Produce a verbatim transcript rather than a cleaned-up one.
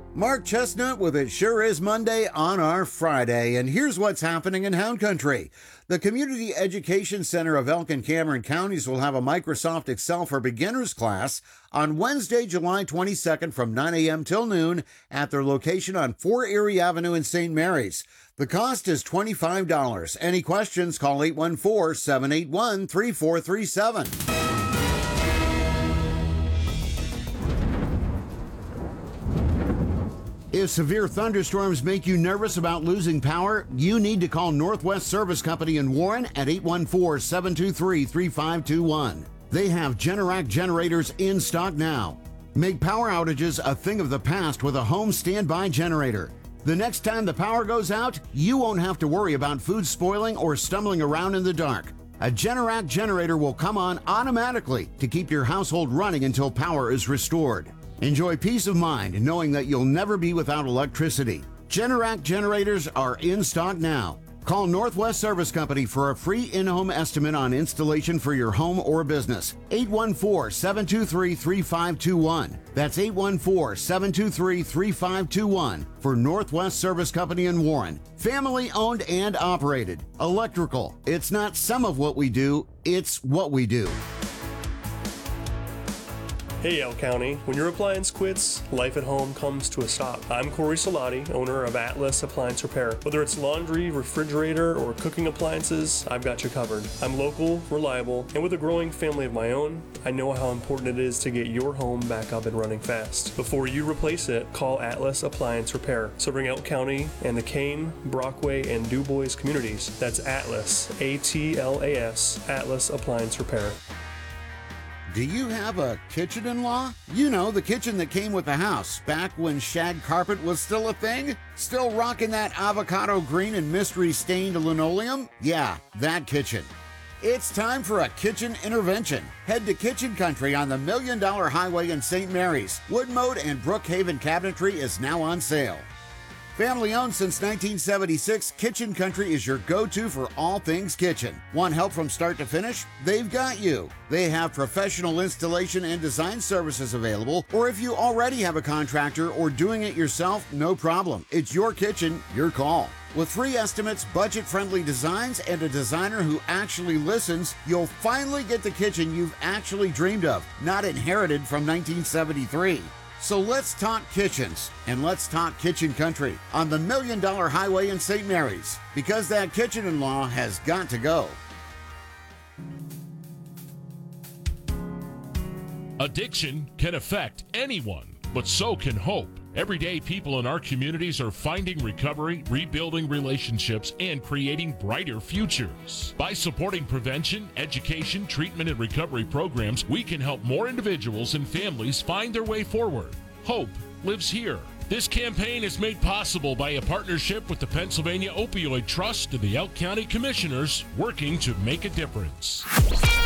Mark Chestnut with It Sure Is Monday on our Friday, and here's what's happening in Hound Country. The Community Education Center of Elk and Cameron counties will have a Microsoft Excel for Beginners class on Wednesday, July twenty-second from nine a.m. till noon at their location on four Erie Avenue in Saint Mary's. The cost is twenty-five dollars. Any questions, call eight one four, seven eight one, three four three seven. If severe thunderstorms make you nervous about losing power, you need to call Northwest Service Company in Warren at eight one four, seven two three, three five two one. They have Generac generators in stock now. Make power outages a thing of the past with a home standby generator. The next time the power goes out, you won't have to worry about food spoiling or stumbling around in the dark. A Generac generator will come on automatically to keep your household running until power is restored. Enjoy peace of mind knowing that you'll never be without electricity. Generac generators are in stock now. Call Northwest Service Company for a free in-home estimate on installation for your home or business. eight one four, seven two three, three five two one. That's eight one four, seven two three, three five two one for Northwest Service Company in Warren. Family owned and operated. Electrical. It's not some of what we do, it's what we do. Hey Elk County, when your appliance quits, life at home comes to a stop. I'm Corey Salati, owner of Atlas Appliance Repair. Whether it's laundry, refrigerator, or cooking appliances, I've got you covered. I'm local, reliable, and with a growing family of my own, I know how important it is to get your home back up and running fast. Before you replace it, call Atlas Appliance Repair, serving Elk County and the Kane, Brockway, and DuBois communities. That's Atlas, A T L A S, Atlas Appliance Repair. Do you have a kitchen-in-law? You know, the kitchen that came with the house back when shag carpet was still a thing? Still rocking that avocado green and mystery-stained linoleum? Yeah, that kitchen. It's time for a kitchen intervention. Head to Kitchen Country on the Million Dollar Highway in Saint Mary's. Woodmode and Brookhaven cabinetry is now on sale. Family owned since nineteen seventy-six, Kitchen Country is your go-to for all things kitchen. Want help from start to finish? They've got you. They have professional installation and design services available, or if you already have a contractor or doing it yourself, no problem. It's your kitchen, your call. With free estimates, budget-friendly designs, and a designer who actually listens, you'll finally get the kitchen you've actually dreamed of, not inherited from nineteen seventy-three. So let's talk kitchens, and let's talk Kitchen Country on the Million Dollar Highway in Saint Mary's, because that kitchen-in-law has got to go. Addiction can affect anyone, but so can hope. Everyday people in our communities are finding recovery, rebuilding relationships, and creating brighter futures. By supporting prevention, education, treatment, and recovery programs, we can help more individuals and families find their way forward. Hope lives here. This campaign is made possible by a partnership with the Pennsylvania Opioid Trust and the Elk County Commissioners, working to make a difference.